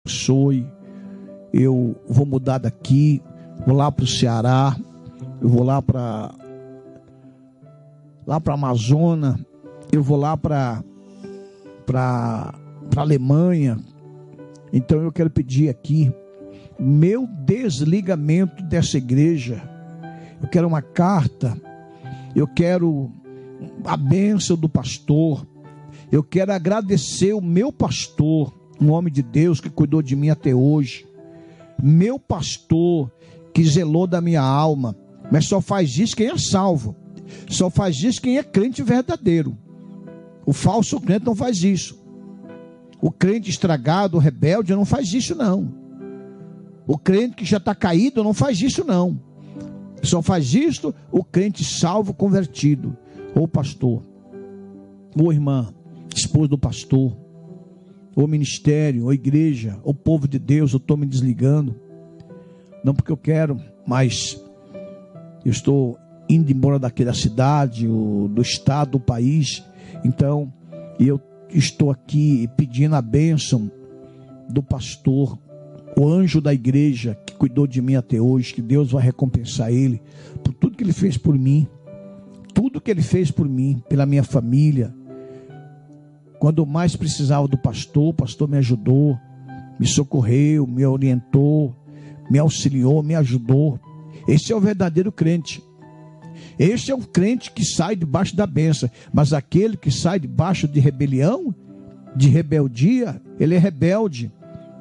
abençoe. Eu vou mudar daqui, vou lá para o Ceará, eu vou lá para a Amazônia, eu vou lá para a Alemanha. Então eu quero pedir aqui meu desligamento dessa igreja. Eu quero uma carta, eu quero a bênção do pastor, eu quero agradecer o meu pastor, um homem de Deus que cuidou de mim até hoje, meu pastor que zelou da minha alma. Mas só faz isso quem é salvo, só faz isso quem é crente verdadeiro. O falso crente não faz isso. O crente estragado, o rebelde, não faz isso não. O crente que já está caído não faz isso não. Só faz isso o crente salvo, convertido. Ou pastor, ou irmã, esposa do pastor, ou ministério, ou igreja, ou povo de Deus. Eu estou me desligando, não porque eu quero, mas eu estou indo embora daquela cidade, do estado, do país. Então eu estou aqui pedindo a bênção do pastor, o anjo da igreja que cuidou de mim até hoje, que Deus vai recompensar ele por tudo que ele fez por mim, tudo que ele fez por mim, pela minha família. Quando eu mais precisava do pastor, o pastor me ajudou, me socorreu, me orientou, me auxiliou, me ajudou. Esse é o verdadeiro crente. Este é o crente que sai debaixo da bênção. Mas aquele que sai debaixo de rebelião, de rebeldia, ele é rebelde.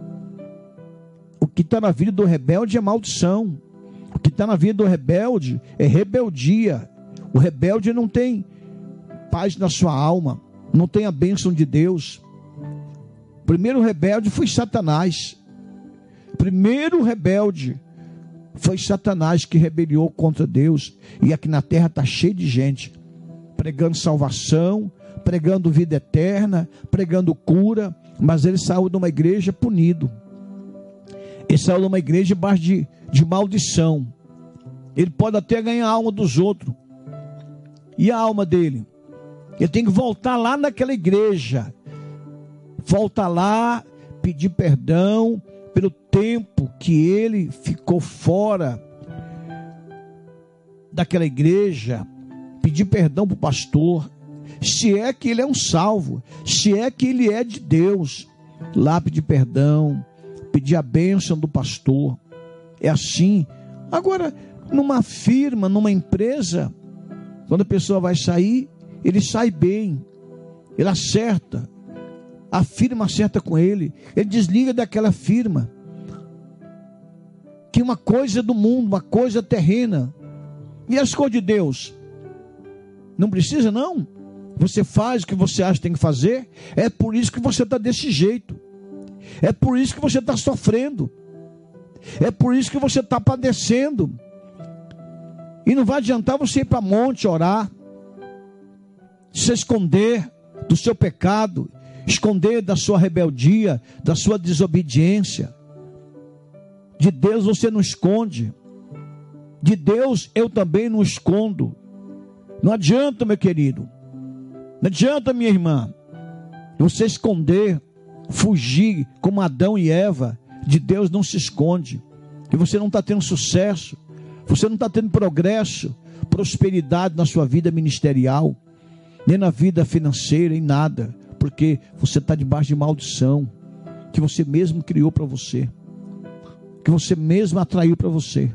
O que está na vida do rebelde é maldição. O que está na vida do rebelde é rebeldia. O rebelde não tem paz na sua alma, não tem a bênção de Deus. O primeiro rebelde foi Satanás. O primeiro rebelde foi Satanás que rebeliou contra Deus. E aqui na terra está cheio de gente pregando salvação, pregando vida eterna, pregando cura, mas ele saiu de uma igreja punido. Ele saiu de uma igreja debaixo de maldição. Ele pode até ganhar a alma dos outros. E a alma dele? Ele tem que voltar lá naquela igreja. Voltar lá, pedir perdão pelo tempo que ele ficou fora daquela igreja. Pedir perdão para o pastor. Se é que ele é um salvo. Se é que ele é de Deus. Lá pedir perdão. Pedir a bênção do pastor. É assim. Agora, numa firma, numa empresa, quando a pessoa vai sair, ele sai bem, ele acerta, a firma acerta com ele, ele desliga daquela firma, que uma coisa é do mundo, uma coisa terrena. E as coisas de Deus? Não precisa não. Você faz o que você acha que tem que fazer. É por isso que você está desse jeito. É por isso que você está sofrendo. É por isso que você está padecendo. E não vai adiantar você ir para monte orar, se esconder do seu pecado, esconder da sua rebeldia, da sua desobediência. De Deus você não esconde. De Deus eu também não escondo. Não adianta, meu querido. Não adianta, minha irmã, você esconder, fugir como Adão e Eva. De Deus não se esconde. E você não está tendo sucesso. Você não está tendo progresso, prosperidade na sua vida ministerial, nem na vida financeira, em nada. Porque você está debaixo de maldição, que você mesmo criou para você, que você mesmo atraiu para você.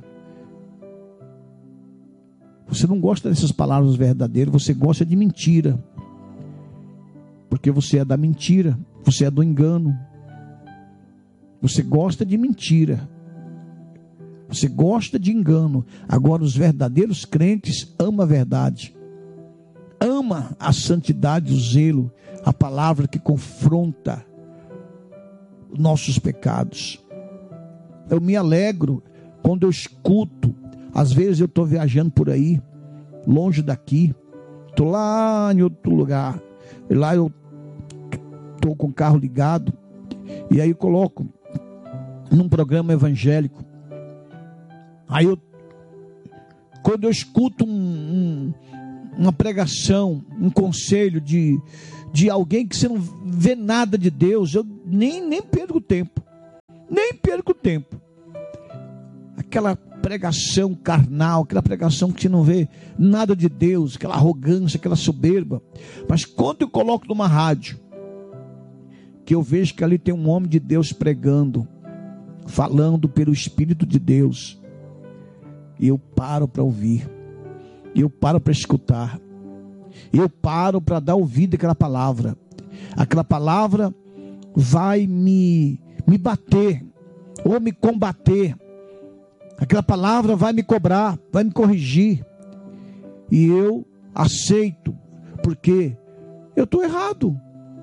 Você não gosta dessas palavras verdadeiras, você gosta de mentira. Porque você é da mentira, você é do engano. Você gosta de mentira. Você gosta de engano. Agora os verdadeiros crentes amam a verdade. Ama a santidade, o zelo, a palavra que confronta nossos pecados. Eu me alegro quando eu escuto. Às vezes eu estou viajando por aí, longe daqui, estou lá em outro lugar, e lá eu estou com o carro ligado, e aí eu coloco num programa evangélico. Aí quando eu escuto uma pregação, um conselho de alguém que você não vê nada de Deus, eu nem perco tempo. Nem perco tempo. Aquela pregação carnal, aquela pregação que você não vê nada de Deus, aquela arrogância, aquela soberba. Mas quando eu coloco numa rádio, que eu vejo que ali tem um homem de Deus pregando, falando pelo Espírito de Deus, e eu paro para ouvir, eu paro para escutar, eu paro para dar ouvido àquela palavra. Aquela palavra vai me bater, ou me combater. Aquela palavra vai me cobrar, vai me corrigir. E eu aceito, porque eu estou errado.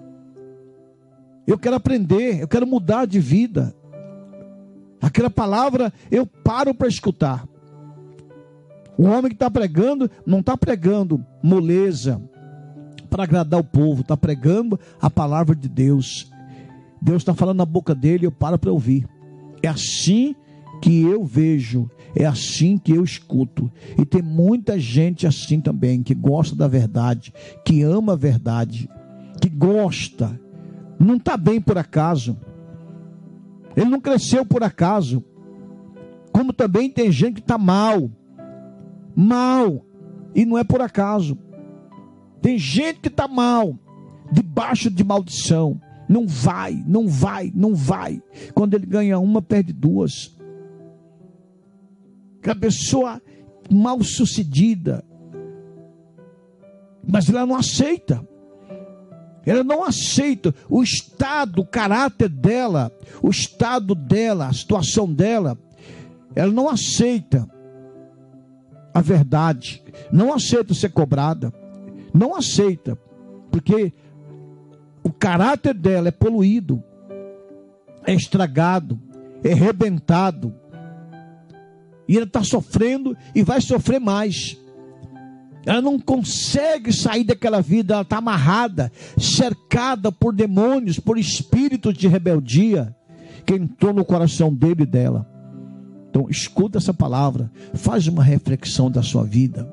Eu quero aprender, eu quero mudar de vida. Aquela palavra eu paro para escutar. O homem que está pregando, não está pregando moleza para agradar o povo, está pregando a palavra de Deus. Deus está falando na boca dele, eu paro para ouvir. É assim que eu vejo, é assim que eu escuto. E tem muita gente assim também, que gosta da verdade, que ama a verdade, que gosta, não está bem por acaso, ele não cresceu por acaso. Como também tem gente que está mal, e não é por acaso. Tem gente que está mal, debaixo de maldição, não vai. Quando ele ganha uma, perde duas. Que a pessoa mal sucedida, mas ela não aceita. Ela não aceita o estado, o caráter dela, o estado dela, a situação dela. Ela não aceita a verdade, não aceita ser cobrada, não aceita, porque o caráter dela é poluído, é estragado, é arrebentado, e ela está sofrendo e vai sofrer mais. Ela não consegue sair daquela vida, ela está amarrada, cercada por demônios, por espíritos de rebeldia que entrou no coração dele e dela. Então escuta essa palavra, faz uma reflexão da sua vida.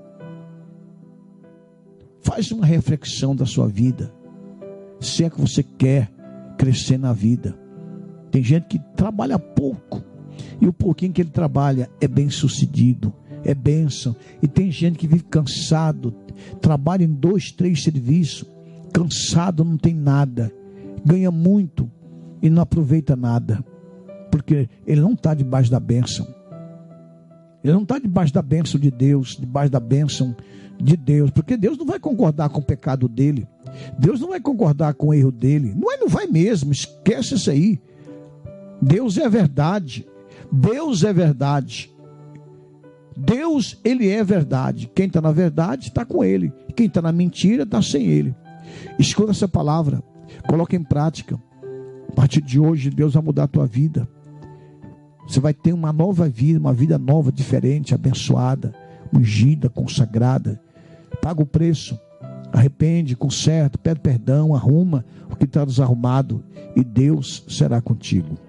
Faz uma reflexão da sua vida. Se é que você quer crescer na vida. Tem gente que trabalha pouco, e o pouquinho que ele trabalha é bem sucedido, é bênção. E tem gente que vive cansado, trabalha em 2, 3 serviços, cansado, não tem nada, ganha muito e não aproveita nada, porque ele não está debaixo da bênção. Ele não está debaixo da bênção de Deus, debaixo da bênção de Deus, porque Deus não vai concordar com o pecado dele, Deus não vai concordar com o erro dele, não vai mesmo, esquece isso aí. Deus é a verdade, Deus é verdade, Deus, ele é verdade. Quem está na verdade está com ele, quem está na mentira está sem ele. Escuta essa palavra, coloca em prática. A partir de hoje Deus vai mudar a tua vida. Você vai ter uma nova vida, uma vida nova, diferente, abençoada, ungida, consagrada. Paga o preço, arrepende, conserta, pede perdão, arruma o que está desarrumado, e Deus será contigo.